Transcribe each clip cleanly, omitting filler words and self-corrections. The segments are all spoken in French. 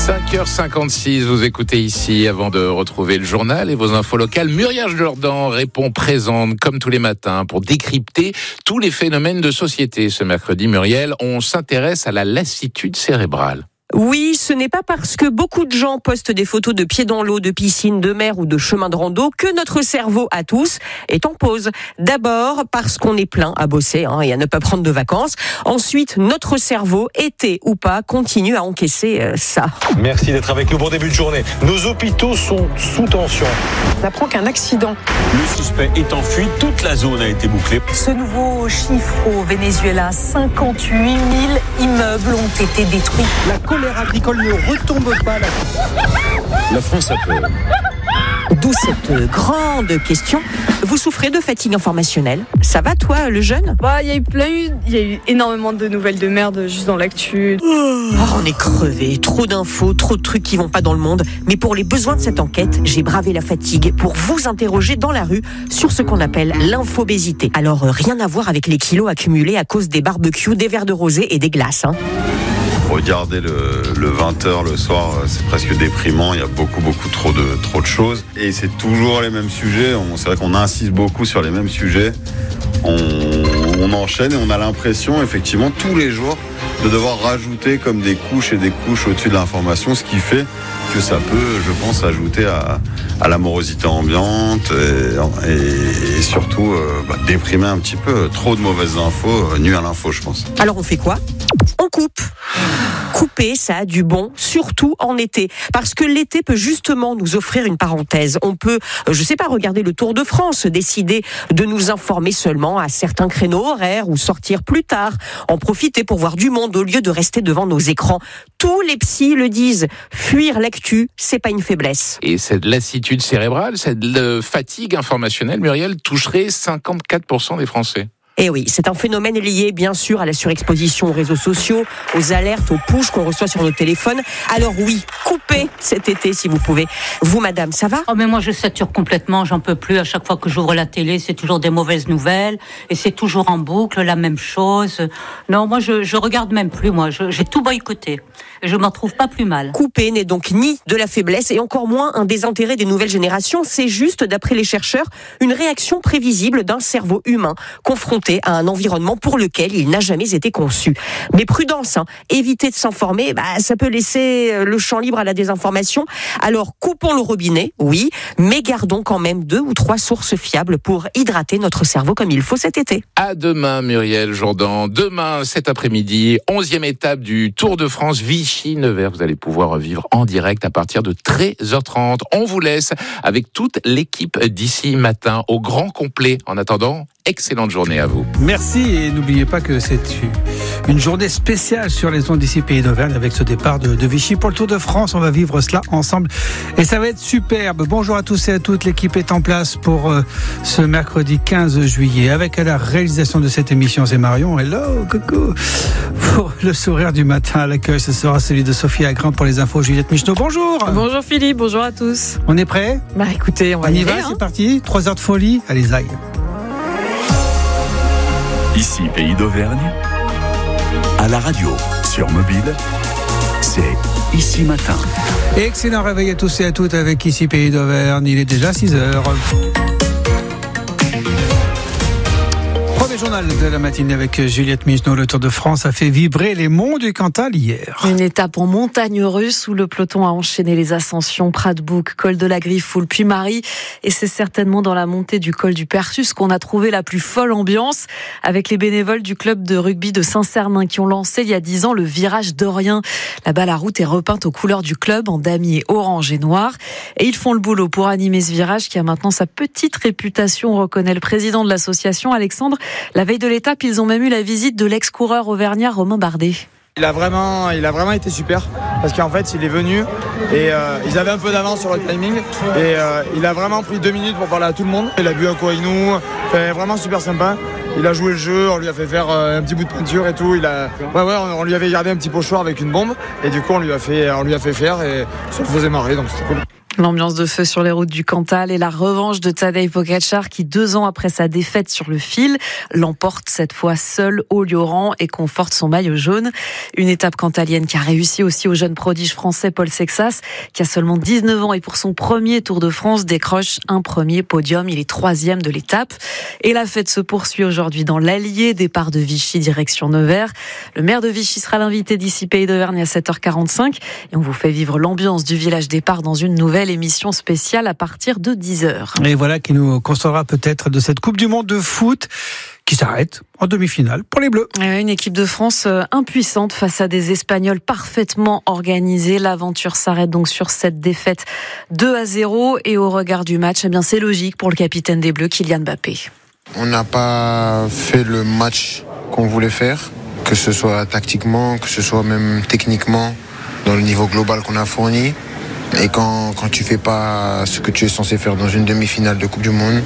5h56, vous écoutez ici avant de retrouver le journal et vos infos locales. Muriel Jourdan répond présente comme tous les matins pour décrypter tous les phénomènes de société. Ce mercredi, Muriel, on s'intéresse à la lassitude cérébrale. Oui, ce n'est pas parce que beaucoup de gens postent des photos de pieds dans l'eau, de piscine, de mer ou de chemin de rando que notre cerveau à tous est en pause. D'abord parce qu'on est plein à bosser et à ne pas prendre de vacances. Ensuite, notre cerveau, été ou pas, continue à encaisser ça. Merci d'être avec nous pour début de journée. Nos hôpitaux sont sous tension. On apprend qu'un accident. Le suspect est en fuite, toute la zone a été bouclée. Ce nouveau chiffre au Venezuela, 58 000 immeubles ont été détruits. La colère agricole ne retombe pas. La France a peur. D'où cette grande question. Vous souffrez de fatigue informationnelle? Ça va toi, le jeune? Il y a eu énormément de nouvelles de merde juste dans l'actu. On est crevé, trop d'infos, trop de trucs qui vont pas dans le monde. Mais pour les besoins de cette enquête, j'ai bravé la fatigue pour vous interroger dans la rue sur ce qu'on appelle l'infobésité. Alors rien à voir avec les kilos accumulés à cause des barbecues, des verres de rosé et des glaces. Regarder le 20h le soir, c'est presque déprimant. Il y a beaucoup trop de choses. Et c'est toujours les mêmes sujets. C'est vrai qu'on insiste beaucoup sur les mêmes sujets. On enchaîne et on a l'impression, effectivement, tous les jours, de devoir rajouter comme des couches et des couches au-dessus de l'information, ce qui fait que ça peut, je pense, ajouter à la morosité ambiante et surtout déprimer un petit peu. Trop de mauvaises infos nuit à l'info, je pense. Alors on fait quoi? On coupe. Couper, ça a du bon, surtout en été. Parce que l'été peut justement nous offrir une parenthèse. On peut, regarder le Tour de France, décider de nous informer seulement à certains créneaux horaires ou sortir plus tard, en profiter pour voir du monde au lieu de rester devant nos écrans. Tous les psys le disent, fuir l'actu, c'est pas une faiblesse. Et cette lassitude cérébrale, cette fatigue informationnelle, Muriel, toucherait 54% des Français. Et oui, c'est un phénomène lié bien sûr à la surexposition aux réseaux sociaux, aux alertes, aux pushs qu'on reçoit sur nos téléphones. Alors oui, coupez cet été si vous pouvez. Vous madame, ça va? Mais moi je sature complètement, j'en peux plus. À chaque fois que j'ouvre la télé, c'est toujours des mauvaises nouvelles et c'est toujours en boucle la même chose. Non, moi je regarde même plus, j'ai tout boycotté. Et je m'en trouve pas plus mal. Couper n'est donc ni de la faiblesse et encore moins un désintérêt des nouvelles générations. C'est juste, d'après les chercheurs, une réaction prévisible d'un cerveau humain confronté à un environnement pour lequel il n'a jamais été conçu. Mais prudence, éviter de s'informer, ça peut laisser le champ libre à la désinformation. Alors coupons le robinet, oui, mais gardons quand même 2 ou 3 sources fiables pour hydrater notre cerveau comme il faut cet été. À demain, Muriel Jourdan. Demain, cet après-midi, 11e étape du Tour de France Vichy-Nevers. Vous allez pouvoir vivre en direct à partir de 13h30. On vous laisse avec toute l'équipe d'ici matin au grand complet. En attendant, excellente journée à vous. Merci et n'oubliez pas que c'est une journée spéciale sur les ondes d'ici Pays d'Auvergne avec ce départ de Vichy pour le Tour de France. On va vivre cela ensemble et ça va être superbe. Bonjour à tous et à toutes, l'équipe est en place pour ce mercredi 15 juillet. Avec à la réalisation de cette émission, c'est Marion. Hello, coucou. Pour le sourire du matin à l'accueil, ce sera celui de Sophie Agrand pour les infos. Juliette Micheneau, bonjour. Bonjour Philippe, bonjour à tous. On est prêts? Écoutez, on y va, c'est parti. 3 heures de folie, allez, aïe. Ici, Pays d'Auvergne, à la radio, sur mobile, c'est Ici Matin. Excellent réveil à tous et à toutes avec Ici Pays d'Auvergne, il est déjà 6h. Premier journal de la matinée avec Juliette Micheneau. Le Tour de France a fait vibrer les monts du Cantal hier. Une étape en montagne russe où le peloton a enchaîné les ascensions Pradbouc, col de la Griffoul, puis Marie. Et c'est certainement dans la montée du col du Pertus qu'on a trouvé la plus folle ambiance avec les bénévoles du club de rugby de Saint-Cernin qui ont lancé il y a 10 ans le virage dorien. Là-bas, la route est repeinte aux couleurs du club en damier orange et noir. Et ils font le boulot pour animer ce virage qui a maintenant sa petite réputation, reconnaît le président de l'association, Alexandre. La veille de l'étape, ils ont même eu la visite de l'ex-coureur auvergnat Romain Bardet. Il a vraiment été super parce qu'en fait il est venu et ils avaient un peu d'avance sur le timing et il a vraiment pris 2 minutes pour parler à tout le monde. Il a bu un coup avec nous, vraiment super sympa. Il a joué le jeu, on lui a fait faire un petit bout de peinture et tout. On lui avait gardé un petit pochoir avec une bombe et du coup on lui a fait faire et ça le faisait marrer, donc c'était cool. L'ambiance de feu sur les routes du Cantal et la revanche de Tadej Pogačar qui, 2 ans après sa défaite sur le fil, l'emporte cette fois seul au Lioran et conforte son maillot jaune. Une étape cantalienne qui a réussi aussi au jeune prodige français Paul Sexas, qui a seulement 19 ans et pour son premier Tour de France décroche un premier podium. Il est 3e de l'étape. Et la fête se poursuit aujourd'hui dans l'Allier, départ de Vichy direction Nevers. Le maire de Vichy sera l'invité d'ici Pays d'Auvergne à 7h45 et on vous fait vivre l'ambiance du village départ dans une nouvelle émission spéciale à partir de 10h. Et voilà qui nous consolera peut-être de cette Coupe du Monde de foot qui s'arrête en demi-finale pour les Bleus. Une équipe de France impuissante face à des Espagnols parfaitement organisés. L'aventure s'arrête donc sur cette défaite 2-0 et au regard du match, c'est logique pour le capitaine des Bleus, Kylian Mbappé. On n'a pas fait le match qu'on voulait faire, que ce soit tactiquement, que ce soit même techniquement, dans le niveau global qu'on a fourni. Et quand tu fais pas ce que tu es censé faire dans une demi-finale de Coupe du Monde,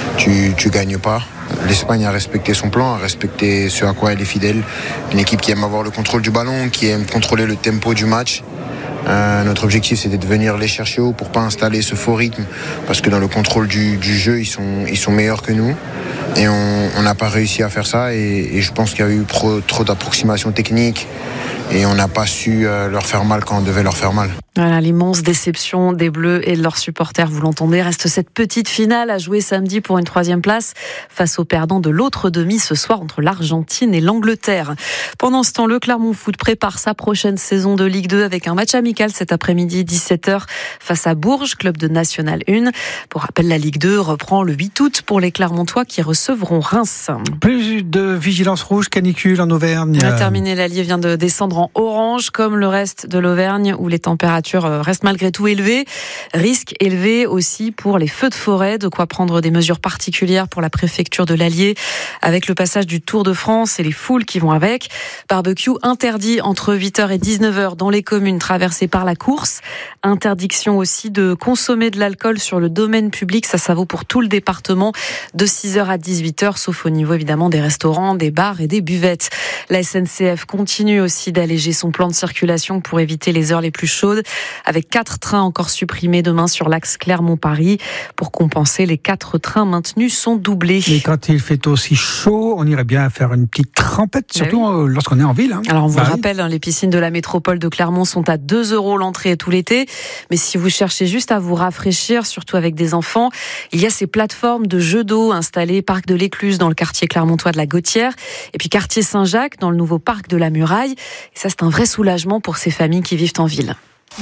tu gagnes pas. L'Espagne a respecté son plan, a respecté ce à quoi elle est fidèle. Une équipe qui aime avoir le contrôle du ballon, qui aime contrôler le tempo du match. Notre objectif, c'était de venir les chercher haut pour pas installer ce faux rythme, parce que dans le contrôle du jeu, ils sont meilleurs que nous. Et on n'a pas réussi à faire ça. Et je pense qu'il y a eu trop d'approximations techniques. Et on n'a pas su leur faire mal quand on devait leur faire mal. Voilà, l'immense déception des Bleus et de leurs supporters, vous l'entendez. Reste cette petite finale à jouer samedi pour une 3e place face aux perdants de l'autre demi ce soir entre l'Argentine et l'Angleterre. Pendant ce temps, le Clermont Foot prépare sa prochaine saison de Ligue 2 avec un match amical cet après-midi 17h face à Bourges, club de National 1. Pour rappel, la Ligue 2 reprend le 8 août pour les Clermontois qui recevront Reims. Plus de vigilance rouge, canicule en Auvergne. On a terminé, l'Allier vient de descendre en orange comme le reste de l'Auvergne où les températures restent malgré tout élevées. Risque élevé aussi pour les feux de forêt, de quoi prendre des mesures particulières pour la préfecture de l'Allier avec le passage du Tour de France et les foules qui vont avec. Barbecue interdit entre 8h et 19h dans les communes traversées par la course. Interdiction aussi de consommer de l'alcool sur le domaine public, ça vaut pour tout le département de 6h à 18h, sauf au niveau évidemment des restaurants, des bars et des buvettes. La SNCF continue aussi d'alléger son plan de circulation pour éviter les heures les plus chaudes, avec 4 trains encore supprimés demain sur l'axe Clermont-Paris. Pour compenser, les 4 trains maintenus sont doublés. Et quand il fait aussi chaud, on irait bien faire une petite trempette, surtout lorsqu'on est en ville. Alors on vous le rappelle, les piscines de la métropole de Clermont sont à 2 € l'entrée tout l'été. Mais si vous cherchez juste à vous rafraîchir, surtout avec des enfants, il y a ces plateformes de jeux d'eau installées parc de l'Écluse dans le quartier clermontois de la Gautière et puis quartier Saint-Jacques dans le nouveau parc de la Muraille. Et ça, c'est un vrai soulagement pour ces familles qui vivent en ville.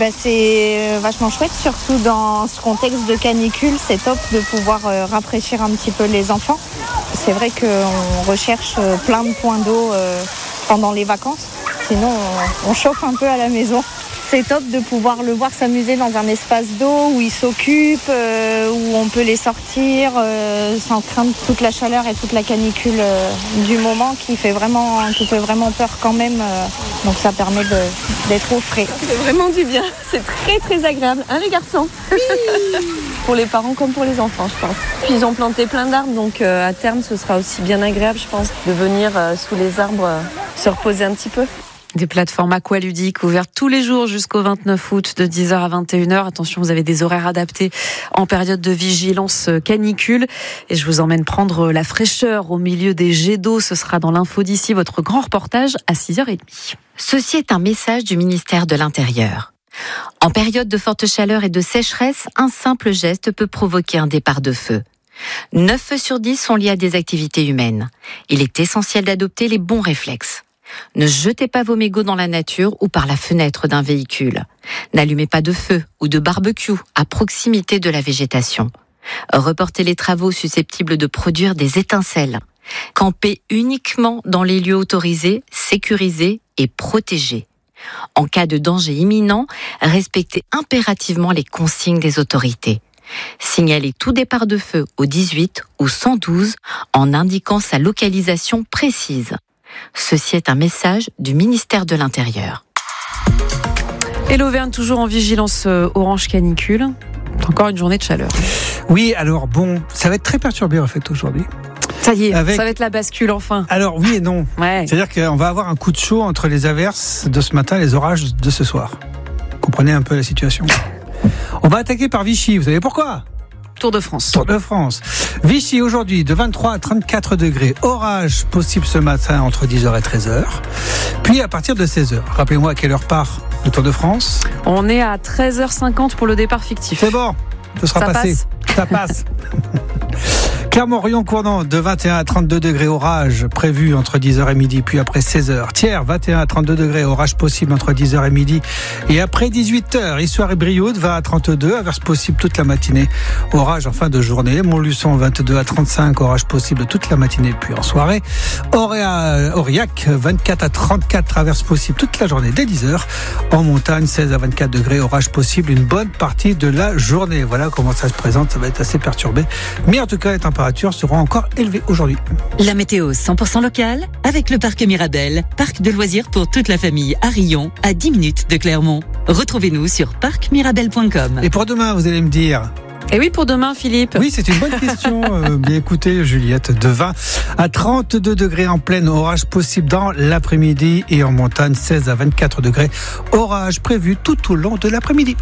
C'est vachement chouette, surtout dans ce contexte de canicule. C'est top de pouvoir rafraîchir un petit peu les enfants. C'est vrai qu'on recherche plein de points d'eau pendant les vacances. Sinon, on chauffe un peu à la maison. C'est top de pouvoir le voir s'amuser dans un espace d'eau où il s'occupe, où on peut les sortir sans craindre toute la chaleur et toute la canicule du moment qui fait vraiment peur quand même. Donc ça permet d'être au frais. C'est vraiment du bien. C'est très très agréable. Hein les garçons? Oui. Pour les parents comme pour les enfants, je pense. Puis ils ont planté plein d'arbres, donc à terme ce sera aussi bien agréable, je pense, de venir sous les arbres se reposer un petit peu. Des plateformes aqualudiques ouvertes tous les jours jusqu'au 29 août de 10h à 21h. Attention, vous avez des horaires adaptés en période de vigilance canicule. Et je vous emmène prendre la fraîcheur au milieu des jets d'eau. Ce sera dans l'info d'ici, votre grand reportage à 6h30. Ceci est un message du ministère de l'Intérieur. En période de forte chaleur et de sécheresse, un simple geste peut provoquer un départ de feu. 9 feux sur 10 sont liés à des activités humaines. Il est essentiel d'adopter les bons réflexes. Ne jetez pas vos mégots dans la nature ou par la fenêtre d'un véhicule. N'allumez pas de feu ou de barbecue à proximité de la végétation. Reportez les travaux susceptibles de produire des étincelles. Campez uniquement dans les lieux autorisés, sécurisés et protégés. En cas de danger imminent, respectez impérativement les consignes des autorités. Signalez tout départ de feu au 18 ou 112 en indiquant sa localisation précise. Ceci est un message du ministère de l'Intérieur. Et l'Auvergne toujours en vigilance orange canicule. Encore une journée de chaleur. Oui, alors bon, ça va être très perturbé en fait aujourd'hui. Ça y est, ça va être la bascule enfin. Alors oui et non. Ouais. C'est-à-dire qu'on va avoir un coup de chaud entre les averses de ce matin et les orages de ce soir. Comprenez un peu la situation. On va attaquer par Vichy, vous savez pourquoi ? Tour de France. Tour de France. Vichy aujourd'hui de 23 à 34 degrés. Orage possible ce matin entre 10h et 13h. Puis à partir de 16h. Rappelez-moi à quelle heure part le Tour de France. On est à 13h50 pour le départ fictif. C'est bon, ce sera Ça passé. passe. Ça passe. Clermont-Ferrand de 21 à 32 degrés, orage prévu entre 10h et midi, puis après 16h. Thiers, 21 à 32 degrés, orage possible entre 10h et midi. Et après 18h, Issoire et Brioude, 20 à 32, averse possible toute la matinée, orage en fin de journée. Montluçon, 22 à 35, orage possible toute la matinée, puis en soirée. Aurillac, 24 à 34, averse possible toute la journée dès 10h. En montagne, 16 à 24 degrés, orage possible une bonne partie de la journée. Voilà comment ça se présente, ça va être assez perturbé. Mais en tout cas, les températures seront encore élevées aujourd'hui. La météo 100% locale avec le parc Mirabel, parc de loisirs pour toute la famille à Rion, à 10 minutes de Clermont. Retrouvez-nous sur parcmirabel.com. Et pour demain, vous allez me dire... Et oui, pour demain, Philippe. Oui, c'est une bonne question. Bien écoutez, Juliette, de 20 à 32 degrés en pleine, orage possible dans l'après-midi et en montagne, 16 à 24 degrés. Orage prévu tout au long de l'après-midi.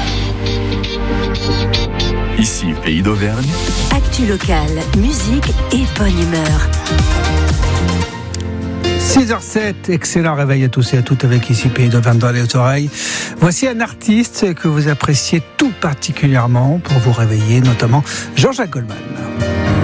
Ici, Pays d'Auvergne. Actu locale, musique et bonne humeur. 6h07, excellent réveil à tous et à toutes avec ici Pays d'Auvergne dans les oreilles. Voici un artiste que vous appréciez tout particulièrement pour vous réveiller, notamment Jean-Jacques Goldman.